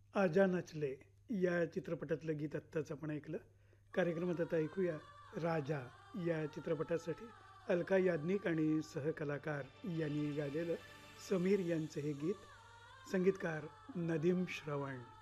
आजा नचले या चित्रपटातलं गीत आत्ताच आपण ऐकलं. कार्यक्रमात आता ऐकूया राजा या चित्रपटासाठी अलका याज्ञिक आणि सहकलाकार यांनी गायलेलं समीर यांचं हे गीत. संगीतकार नदीम श्रवण.